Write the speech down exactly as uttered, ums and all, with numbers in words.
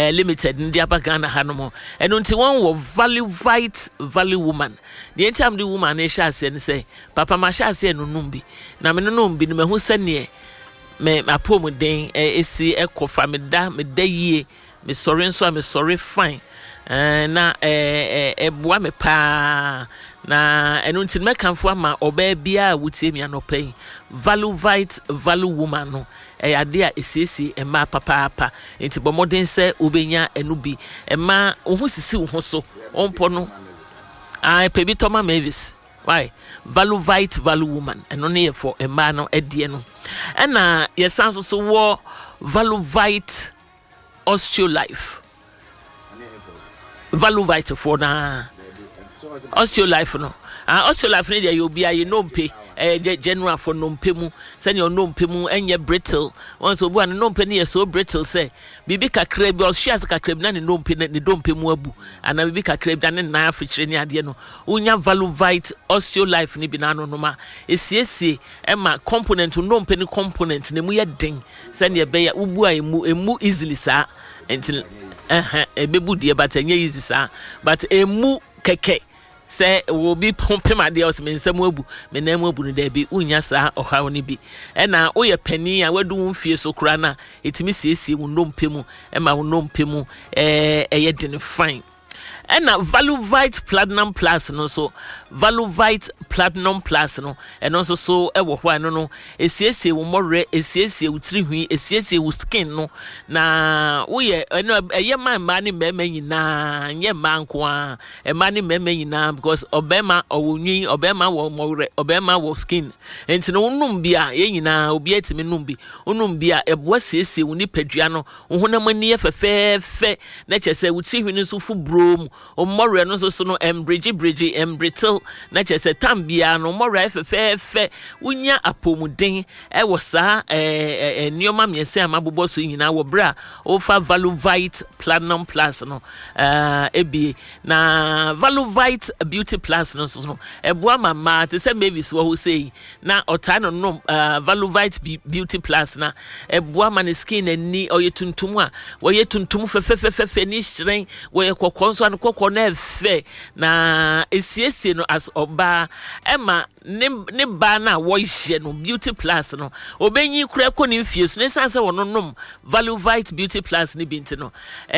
eh limited ndi abagana hanomo eno nti won wo value vite value woman the time the woman e sha ase ne say papa ma sha ase no numbi na me no numbi no mehu sene me apom den esi ekofa me da me da yie me sorry nso me sorry fine eh na eh eh boa me pa na eno nti me kanfo ama oba bia wutie mi anopai value vite value woman no e ade a esiesie e ma papa papa nti bomoden se obenya enu bi e ma ohu sisi wo so ompo no ai pebi Toma Mavis why value vite value woman eno ne for e ma no edie no e na yesanso so wo value vite Osteolife value vite for na Osteolife no ah Osteolife ne dey you be aye no mpe eh general for no mpe mu say no mpe mu enye brittle once obu an no mpe ne so brittle say bibi kakra bi oshias kakra bi na ne no mpe ne do mpe mu abu ana bibi kakra bi na na afichire ne ade no unya value vite Osteolife ne bi na no no ma esiesie e ma component no mpe ne component ne mu ye den say ne be ya ubu a emu emu easily sa until eh eh bebu de but enye easy sa but emu keke say will be pumping my deals men some wobu me name wobu no there be unya sa ohaw ni bi e na wo ye pani a wadu mfie so kura na etimi siesie wo ndompemu e ma wo ndompemu eh eye den fine and na value vite platinum plus no so value vite platinum plus no and also so e wo hwa no no esiesie wo more esiesie wo tirihwi esiesie wo skin no na wo ye no eye man man ni mema nyina nye man ko a e man ni mema nyina because obema owunwi obema wo more obema wo skin enti no num bia ye nyina obi atimi num bi onum bia ebo siesie wo ni padua no wo honam ani ye fefefe na chese wo tirihwi no so fu brom o more no so so no embridge bridge embrittle na chese tambia no more fe fe unya apomuden e wo sa eh enioma miense amabobo so nyina wo bra o fa value vite platinum plus no eh ebi na value vite beauty plus no so no e boa mama te se Mavis wo say na ota no no value vite beauty plus na e boa man skin ani o yetuntum a wo yetuntum fe fe fe fe ni hyiren wo ye kokonso an kokko na fe na esiesie no as oba ema ne ne ba na wo hye no beauty plus no obenyi kura ko ne fie so ne sanse wo no nom value vite beauty plus ne binti no